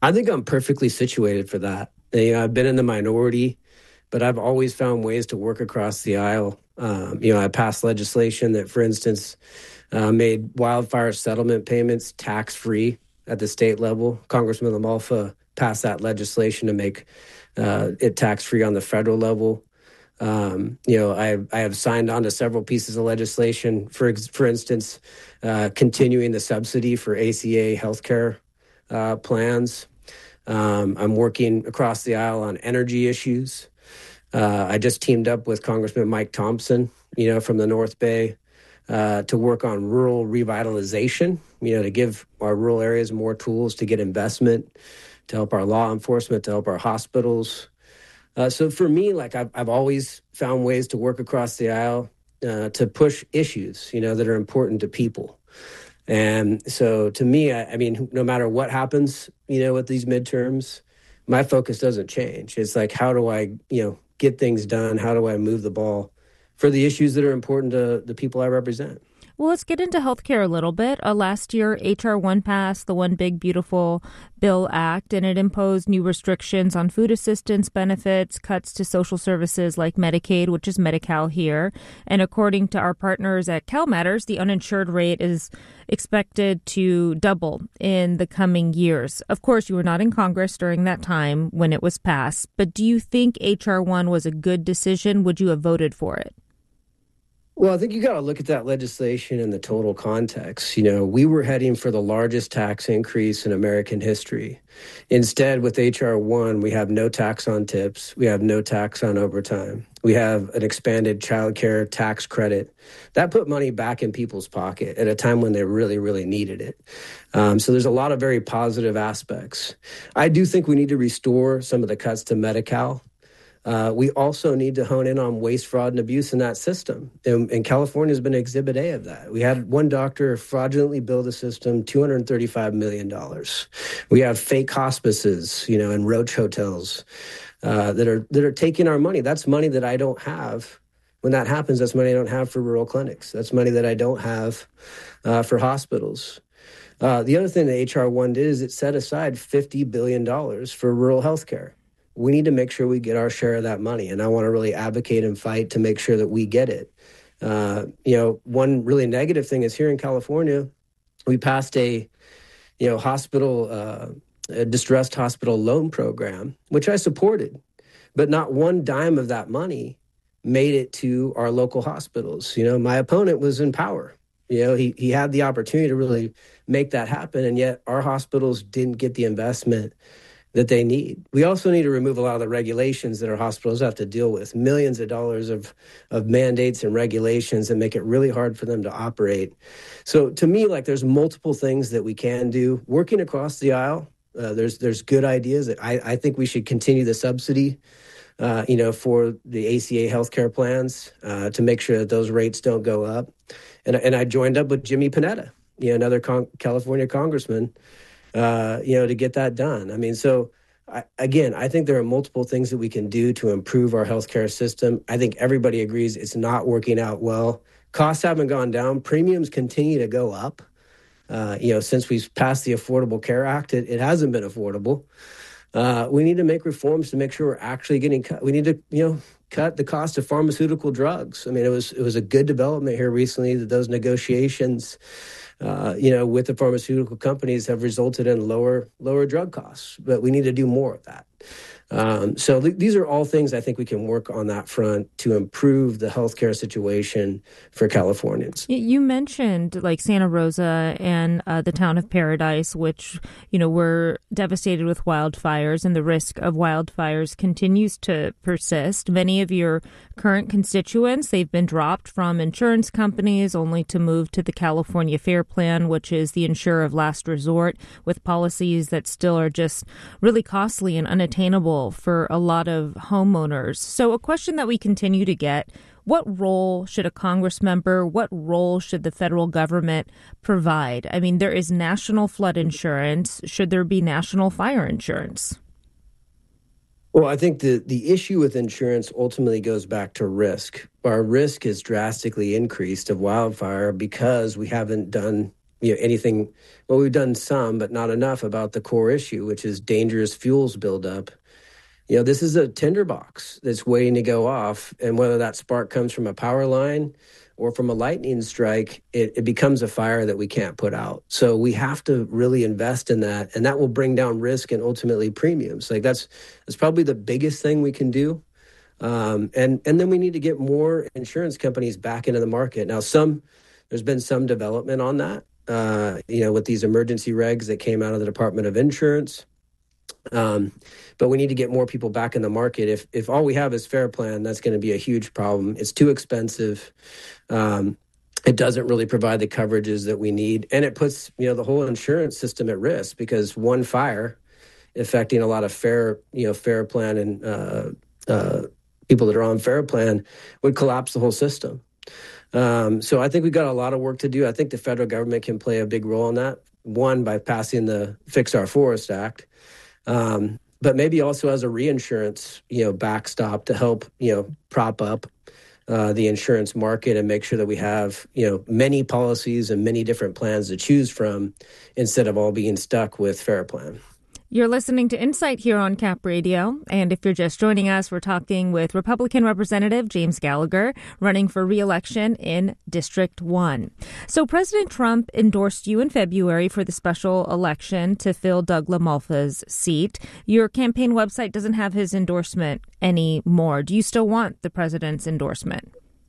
I think I'm perfectly situated for that. I've been in the minority, but I've always found ways to work across the aisle. I passed legislation that, for instance, made wildfire settlement payments tax-free at the state level. Congressman LaMalfa passed that legislation to make it tax-free on the federal level. I have signed on to several pieces of legislation, for instance, continuing the subsidy for ACA healthcare plans. I'm working across the aisle on energy issues. I just teamed up with Congressman Mike Thompson, from the North Bay, to work on rural revitalization, to give our rural areas more tools to get investment, to help our law enforcement, to help our hospitals. So for me, like I've always found ways to work across the aisle to push issues, that are important to people. And so to me, I mean, no matter what happens, with these midterms, my focus doesn't change. It's like, how do I, get things done? How do I move the ball for the issues that are important to the people I represent? Well, let's get into healthcare a little bit. Last year, H.R. 1 passed, the One Big Beautiful Bill Act, and it imposed new restrictions on food assistance benefits, cuts to social services like Medicaid, which is Medi-Cal here. And according to our partners at CalMatters, the uninsured rate is expected to double in the coming years. Of course, you were not in Congress during that time when it was passed, but do you think H.R. 1 was a good decision? Would you have voted for it? Well, I think you got to look at that legislation in the total context. We were heading for the largest tax increase in American history. Instead, with H.R. 1, we have no tax on tips. We have no tax on overtime. We have an expanded child care tax credit. That put money back in people's pocket at a time when they really, really needed it. So there's a lot of very positive aspects. I do think we need to restore some of the cuts to Medi-Cal. We also need to hone in on waste, fraud, and abuse in that system. And California has been Exhibit A of that. We had one doctor fraudulently bill the system $235 million. We have fake hospices, and roach hotels that are taking our money. That's money that I don't have. When that happens, that's money I don't have for rural clinics. That's money that I don't have for hospitals. The other thing that H.R. 1 did is it set aside $50 billion for rural health care. We need to make sure we get our share of that money. And I want to really advocate and fight to make sure that we get it. One really negative thing is here in California, we passed a distressed hospital loan program, which I supported, but not one dime of that money made it to our local hospitals. My opponent was in power. He had the opportunity to really make that happen. And yet our hospitals didn't get the investment that they need. We also need to remove a lot of the regulations that our hospitals have to deal with, millions of dollars of mandates and regulations that make it really hard for them to operate. So to me, there's multiple things that we can do. Working across the aisle, there's good ideas. I think we should continue the subsidy, for the ACA healthcare plans to make sure that those rates don't go up. And I joined up with Jimmy Panetta, another California congressman, to get that done. I mean, so I think there are multiple things that we can do to improve our healthcare system. I think everybody agrees it's not working out well. Costs haven't gone down. Premiums continue to go up. Since we've passed the Affordable Care Act, it hasn't been affordable. We need to make reforms to make sure we're actually getting cut. We need to, cut the cost of pharmaceutical drugs. I mean, it was a good development here recently that those negotiations with the pharmaceutical companies have resulted in lower drug costs, but we need to do more of that. So these are all things I think we can work on that front to improve the healthcare situation for Californians. You mentioned Santa Rosa and the town of Paradise, which, were devastated with wildfires, and the risk of wildfires continues to persist. Many of your current constituents, they've been dropped from insurance companies only to move to the California FAIR Plan, which is the insurer of last resort, with policies that still are just really costly and unattainable for a lot of homeowners. So a question that we continue to get: what role should a Congress member, what role should the federal government provide? I mean, there is national flood insurance. Should there be national fire insurance? Well, I think the issue with insurance ultimately goes back to risk. Our risk is drastically increased of wildfire because we haven't done anything. Well, we've done some, but not enough about the core issue, which is dangerous fuels buildup. This is a tinderbox that's waiting to go off. And whether that spark comes from a power line or from a lightning strike, it becomes a fire that we can't put out. So we have to really invest in that. And that will bring down risk and ultimately premiums. Like that's probably the biggest thing we can do. And then we need to get more insurance companies back into the market. Now, there's been some development on that, with these emergency regs that came out of the Department of Insurance. But we need to get more people back in the market. If all we have is Fair Plan, that's going to be a huge problem. It's too expensive. It doesn't really provide the coverages that we need. And it puts, the whole insurance system at risk because one fire affecting a lot of Fair Plan and people that are on Fair Plan would collapse the whole system. So I think we've got a lot of work to do. I think the federal government can play a big role in that. One, by passing the Fix Our Forest Act. But maybe also as a reinsurance, backstop to help, prop up the insurance market and make sure that we have, many policies and many different plans to choose from instead of all being stuck with Fair Plan. You're listening to Insight here on Cap Radio. And if you're just joining us, we're talking with Republican Representative James Gallagher, running for re-election in District 1. So President Trump endorsed you in February for the special election to fill Doug LaMalfa's seat. Your campaign website doesn't have his endorsement anymore. Do you still want the president's endorsement?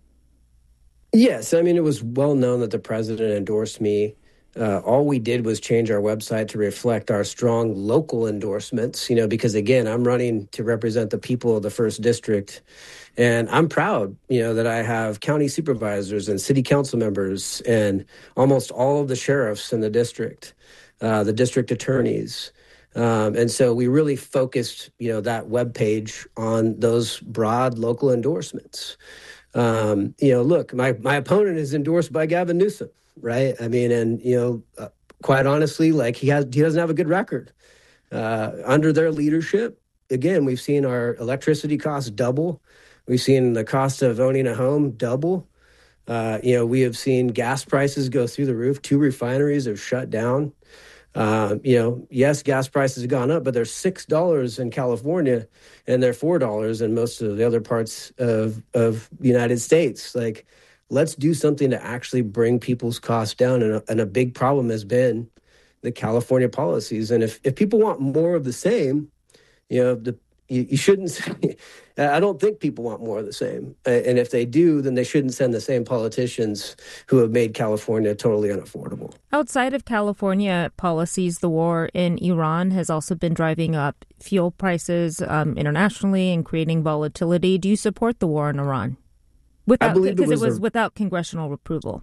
Yes. I mean, it was well known that the president endorsed me. All we did was change our website to reflect our strong local endorsements, because, again, I'm running to represent the people of the 1st District. And I'm proud, that I have county supervisors and city council members and almost all of the sheriffs in the district, the district attorneys. And so we really focused, that webpage on those broad local endorsements. Look, my opponent is endorsed by Gavin Newsom. Right. I mean, and, quite honestly, like he doesn't have a good record under their leadership. Again, we've seen our electricity costs double. We've seen the cost of owning a home double. We have seen gas prices go through the roof. 2 refineries have shut down. Yes, gas prices have gone up, but they're $6 in California and they're $4 in most of the other parts of the United States. Like, let's do something to actually bring people's costs down. And a big problem has been the California policies. And if people want more of the same, you shouldn't say, I don't think people want more of the same. And if they do, then they shouldn't send the same politicians who have made California totally unaffordable. Outside of California policies, the war in Iran has also been driving up fuel prices internationally and creating volatility. Do you support the war in Iran? Because it was without congressional approval.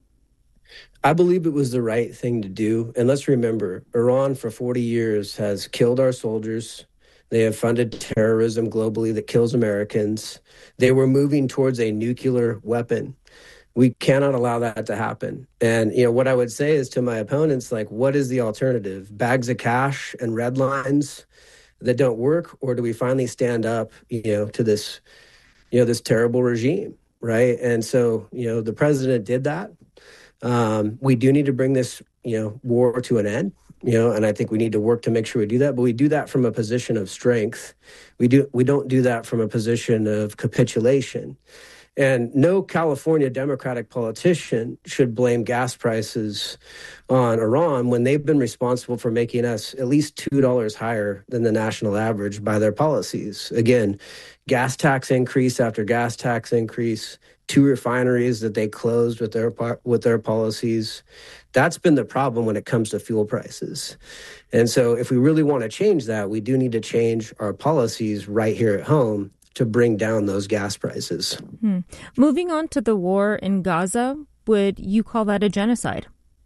I believe it was the right thing to do. And let's remember, Iran for 40 years has killed our soldiers. They have funded terrorism globally that kills Americans. They were moving towards a nuclear weapon. We cannot allow that to happen. And, what I would say is to my opponents, like, what is the alternative? Bags of cash and red lines that don't work? Or do we finally stand up, to this, this terrible regime? Right. And so, the president did that. We do need to bring this, war to an end, and I think we need to work to make sure we do that. But we do that from a position of strength. We don't do that from a position of capitulation. And no California Democratic politician should blame gas prices on Iran when they've been responsible for making us at least $2 higher than the national average by their policies. Again, gas tax increase after gas tax increase, 2 refineries that they closed with their policies. That's been the problem when it comes to fuel prices. And so if we really want to change that, we do need to change our policies right here at home to bring down those gas prices. Moving on to the war in Gaza, would you call that a genocide?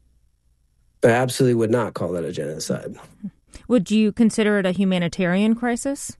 I absolutely would not call that a genocide. Would you consider it a humanitarian crisis?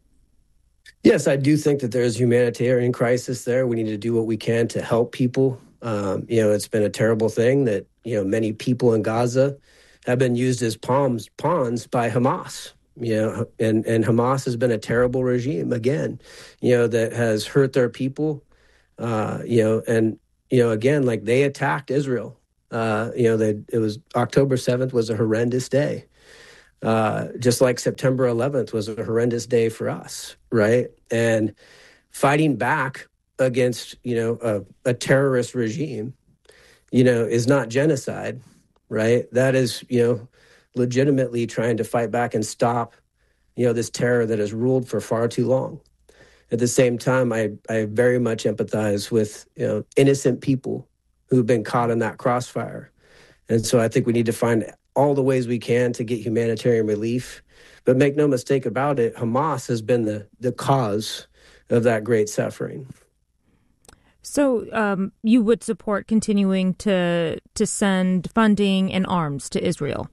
Yes, I do think that there's a humanitarian crisis there. We need to do what we can to help people. It's been a terrible thing that, many people in Gaza have been used as pawns by Hamas. And Hamas has been a terrible regime, again, that has hurt their people, again, like they attacked Israel. It was October 7th was a horrendous day. Just like September 11th was a horrendous day for us, right? And fighting back against, a terrorist regime, is not genocide, right? That is, legitimately trying to fight back and stop, this terror that has ruled for far too long. At the same time, I very much empathize with, innocent people who've been caught in that crossfire. And so I think we need to find all the ways we can to get humanitarian relief. But make no mistake about it, Hamas has been the cause of that great suffering. So you would support continuing to send funding and arms to Israel?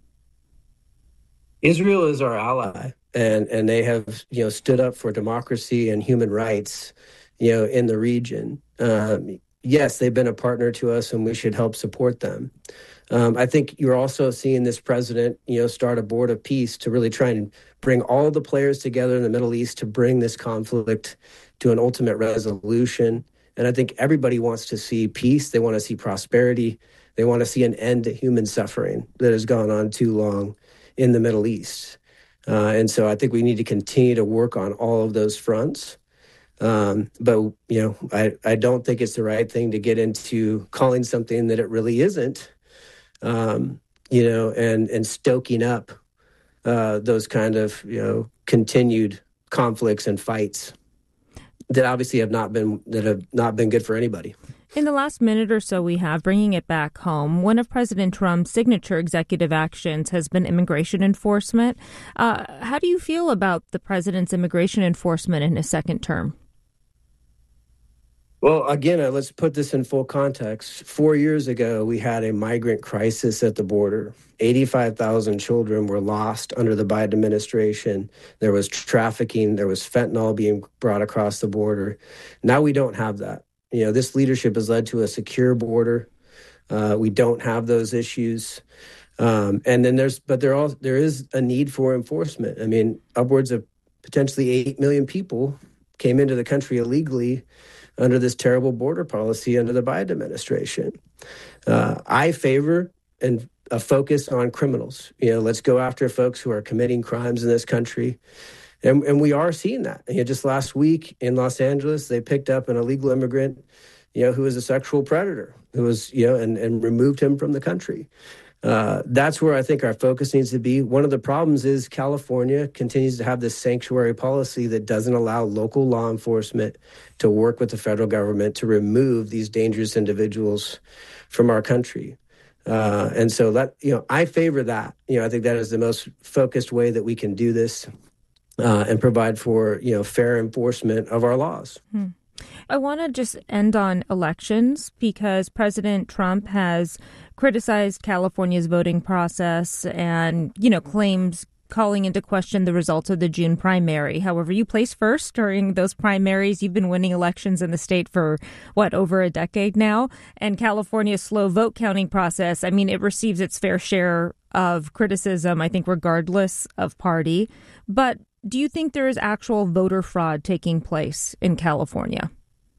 Israel is our ally, and they have, stood up for democracy and human rights, in the region. Yes, they've been a partner to us, and we should help support them. I think you're also seeing this president, start a board of peace to really try and bring all the players together in the Middle East to bring this conflict to an ultimate resolution. And I think everybody wants to see peace. They want to see prosperity. They want to see an end to human suffering that has gone on too long in the Middle East. And so I think we need to continue to work on all of those fronts. But, I don't think it's the right thing to get into calling something that it really isn't, and stoking up those kind of, continued conflicts and fights that obviously have not been good for anybody. In the last minute or so we have, bringing it back home, one of President Trump's signature executive actions has been immigration enforcement. How do you feel about the president's immigration enforcement in his second term? Well, again, let's put this in full context. 4 years ago, we had a migrant crisis at the border. 85,000 children were lost under the Biden administration. There was trafficking. There was fentanyl being brought across the border. Now we don't have that. This leadership has led to a secure border. We don't have those issues. And then there is a need for enforcement. I mean, upwards of potentially 8 million people came into the country illegally under this terrible border policy under the Biden administration. I favor a focus on criminals. Let's go after folks who are committing crimes in this country. And we are seeing that. Just last week in Los Angeles, they picked up an illegal immigrant, who was a sexual predator, who was, and removed him from the country. That's where I think our focus needs to be. One of the problems is California continues to have this sanctuary policy that doesn't allow local law enforcement to work with the federal government to remove these dangerous individuals from our country. And so that, I favor that. I think that is the most focused way that we can do this and provide for, fair enforcement of our laws. I want to just end on elections because President Trump has criticized California's voting process and, claims calling into question the results of the June primary. However, you placed first during those primaries. You've been winning elections in the state for, over a decade now. And California's slow vote counting process, it receives its fair share of criticism, I think, regardless of party. But do you think there is actual voter fraud taking place in California?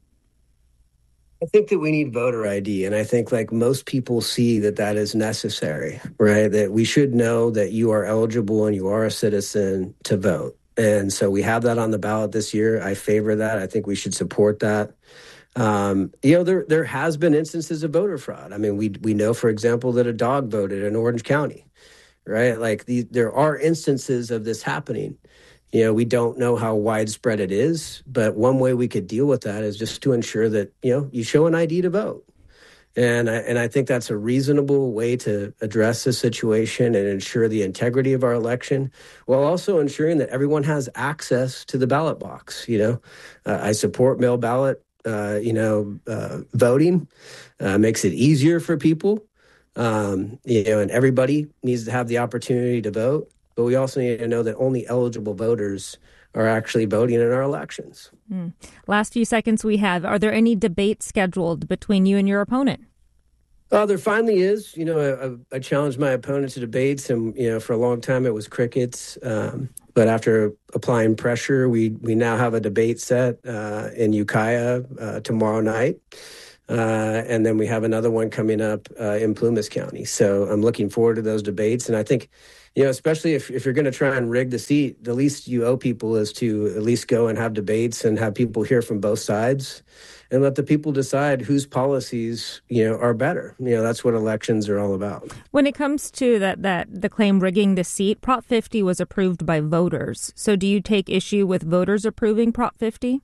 I think that we need voter ID, and I think like most people see that is necessary, right? That we should know that you are eligible and you are a citizen to vote. And so we have that on the ballot this year. I favor that. I think we should support that. There has been instances of voter fraud. We know, for example, that a dog voted in Orange County, right? There are instances of this happening. We don't know how widespread it is, but one way we could deal with that is just to ensure that, you show an ID to vote. And I think that's a reasonable way to address the situation and ensure the integrity of our election, while also ensuring that everyone has access to the ballot box. I support mail ballot, voting, makes it easier for people, and everybody needs to have the opportunity to vote. But we also need to know that only eligible voters are actually voting in our elections. Last few seconds we have. Are there any debates scheduled between you and your opponent? There finally is. I challenged my opponent to debates, and, for a long time it was crickets. But after applying pressure, we now have a debate set in Ukiah tomorrow night. And then we have another one coming up in Plumas County. So I'm looking forward to those debates. And I think, especially if you're going to try and rig the seat, the least you owe people is to at least go and have debates and have people hear from both sides and let the people decide whose policies, are better. That's what elections are all about. When it comes to the claim rigging the seat, Prop 50 was approved by voters. So do you take issue with voters approving Prop 50?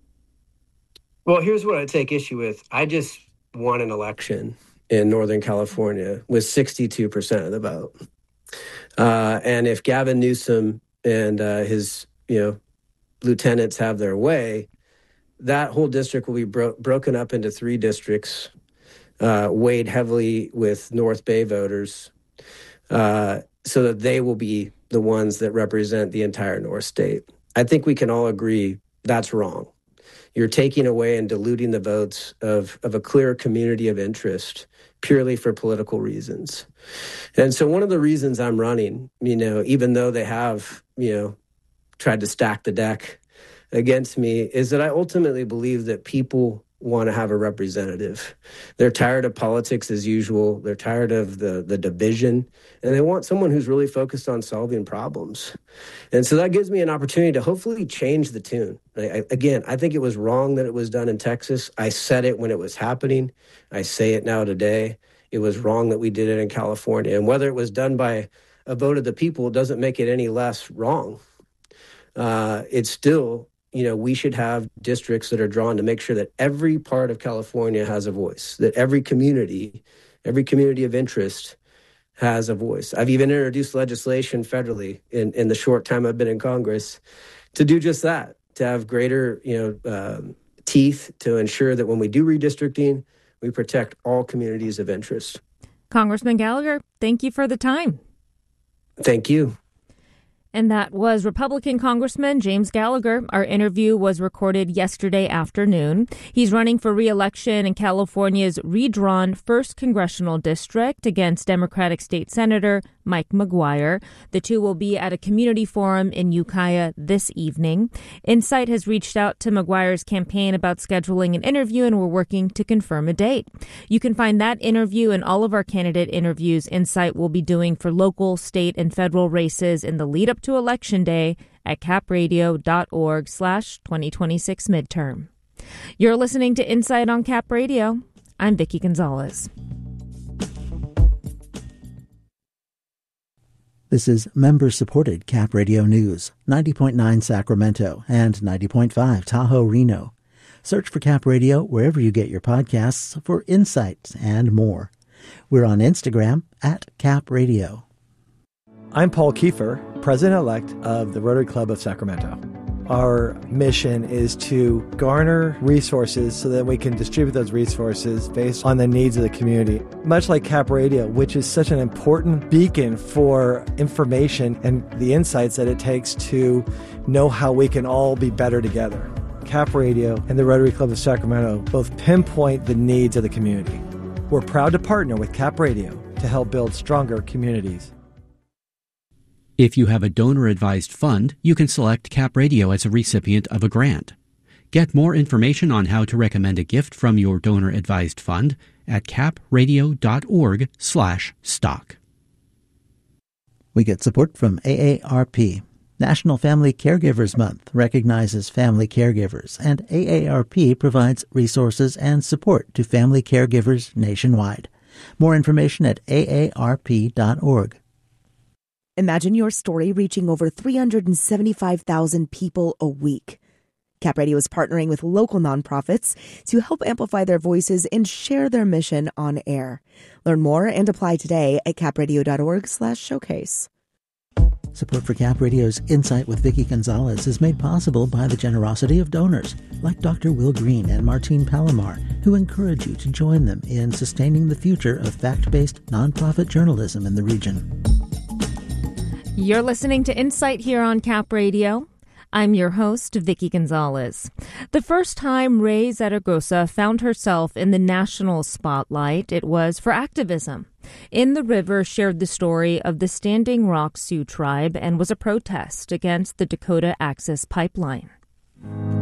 Well, here's what I take issue with. I just won an election in Northern California with 62% of the vote. And if Gavin Newsom and his, lieutenants have their way, that whole district will be broken up into 3 districts, weighed heavily with North Bay voters, so that they will be the ones that represent the entire North State. I think we can all agree that's wrong. You're taking away and diluting the votes of a clear community of interest purely for political reasons. And so one of the reasons I'm running, even though they have, tried to stack the deck against me, is that I ultimately believe that people want to have a representative. They're tired of politics as usual. They're tired of the division, and they want someone who's really focused on solving problems. And so that gives me an opportunity to hopefully change the tune. I think it was wrong that it was done in Texas. I said it when it was happening. I say it now today. It was wrong that we did it in California. And whether it was done by a vote of the people doesn't make it any less wrong. It's still, we should have districts that are drawn to make sure that every part of California has a voice, that every community of interest has a voice. I've even introduced legislation federally in the short time I've been in Congress to do just that, to have greater, teeth to ensure that when we do redistricting, we protect all communities of interest. Congressman Gallagher, thank you for the time. Thank you. And that was Republican Congressman James Gallagher. Our interview was recorded yesterday afternoon. He's running for re-election in California's redrawn 1st Congressional District against Democratic State Senator Mike McGuire. The two will be at a community forum in Ukiah this evening. Insight has reached out to McGuire's campaign about scheduling an interview, and we're working to confirm a date. You can find that interview and all of our candidate interviews Insight will be doing for local, state, and federal races in the lead up to Election Day at capradio.org/2026 midterm. You're listening to Insight on Cap Radio. I'm Vicki Gonzalez. This is member-supported Cap Radio News, 90.9 Sacramento and 90.5 Tahoe, Reno. Search for Cap Radio wherever you get your podcasts for insights and more. We're on Instagram at Cap Radio. I'm Paul Kiefer, President-elect of the Rotary Club of Sacramento. Our mission is to garner resources so that we can distribute those resources based on the needs of the community. Much like Cap Radio, which is such an important beacon for information and the insights that it takes to know how we can all be better together. Cap Radio and the Rotary Club of Sacramento both pinpoint the needs of the community. We're proud to partner with Cap Radio to help build stronger communities. If you have a donor-advised fund, you can select Cap Radio as a recipient of a grant. Get more information on how to recommend a gift from your donor-advised fund at capradio.org/stock. We get support from AARP. National Family Caregivers Month recognizes family caregivers, and AARP provides resources and support to family caregivers nationwide. More information at aarp.org. Imagine your story reaching over 375,000 people a week. Cap Radio is partnering with local nonprofits to help amplify their voices and share their mission on air. Learn more and apply today at capradio.org/showcase. Support for Cap Radio's Insight with Vicki Gonzalez is made possible by the generosity of donors like Dr. Will Green and Martine Palomar, who encourage you to join them in sustaining the future of fact-based nonprofit journalism in the region. You're listening to Insight here on Cap Radio. I'm your host, Vicki Gonzalez. The first time Ray Zaragoza found herself in the national spotlight, it was for activism. In the River shared the story of the Standing Rock Sioux tribe and was a protest against the Dakota Access Pipeline.